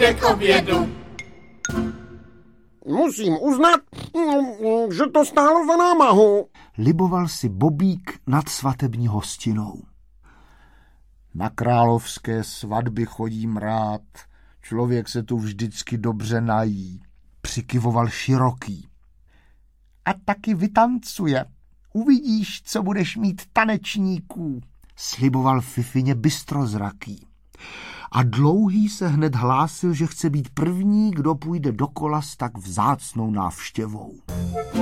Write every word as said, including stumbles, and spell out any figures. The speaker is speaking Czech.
ještě k obědu. Musím uznat, že to stálo za námahu. Liboval si Bobík nad svatební hostinou. Na královské svatby chodím rád. Člověk se tu vždycky dobře nají. Přikyvoval Široký. A taky vytancuje. Uvidíš, co budeš mít tanečníků, sliboval Fifině Bystrozraký. A Dlouhý se hned hlásil, že chce být první, kdo půjde dokola s tak vzácnou návštěvou.